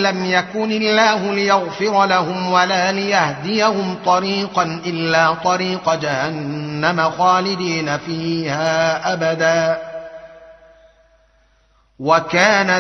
لم يكن الله ليغفر لهم ولا ليهديهم طريقا إلا طريق جهنم خالدين فيها أبدا، وكان